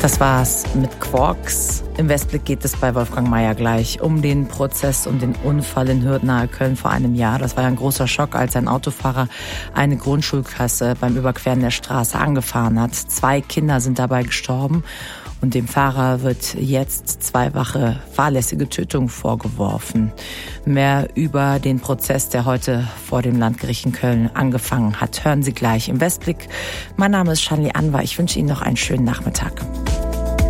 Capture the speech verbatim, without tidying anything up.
Das war's mit Quarks. Im Westblick geht es bei Wolfgang Meier gleich um den Prozess, um den Unfall in Hürth nahe Köln vor einem Jahr. Das war ja ein großer Schock, als ein Autofahrer eine Grundschulklasse beim Überqueren der Straße angefahren hat. Zwei Kinder sind dabei gestorben und dem Fahrer wird jetzt zweifache fahrlässige Tötung vorgeworfen. Mehr über den Prozess, der heute vor dem Landgericht in Köln angefangen hat, hören Sie gleich im Westblick. Mein Name ist Shanli Anwar. Ich wünsche Ihnen noch einen schönen Nachmittag.